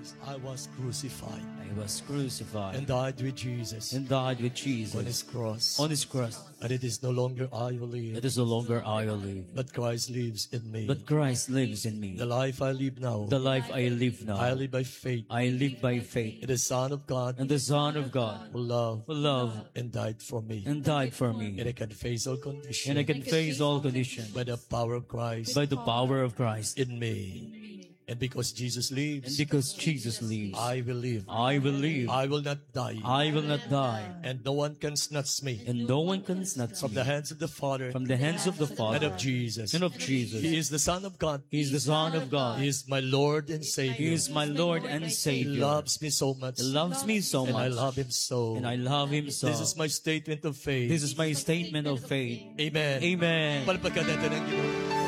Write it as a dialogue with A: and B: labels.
A: I was crucified
B: I was crucified
A: and died with Jesus
B: and died with
A: on his
B: Jesus
A: cross.
B: on his cross.
A: And it is no longer I who live,
B: It is no longer I who live,
A: but Christ lives in me.
B: but Christ lives in me.
A: The life I live now,
B: The life I live now,
A: I live by faith
B: I live by faith
A: in the Son of God
B: in the Son of God
A: who loved
B: who loved
A: and died for me.
B: and died for
A: And
B: me.
A: I can face all conditions
B: And I can face all conditions
A: by the power of Christ
B: by the power of Christ.
A: in me. And because Jesus
B: And
A: lives,
B: because Jesus lives,
A: I will live.
B: I will live.
A: I will not die.
B: I will not die.
A: And no one can snatch me
B: And no one can snatch
A: from
B: me
A: the hands of the Father
B: from the hands of the
A: and
B: Father
A: of Jesus.
B: and of Jesus.
A: He is the Son of God.
B: He is the Son of
A: He
B: God.
A: is my Lord and
B: He
A: Savior.
B: is my Lord and
A: He
B: Savior.
A: loves me so much.
B: He loves me so
A: And I
B: much.
A: love Him so.
B: And I love Him so.
A: This is my statement of faith.
B: This is my statement of faith.
A: Amen.
B: Amen.
A: Palpagkan natin ang Ginoo.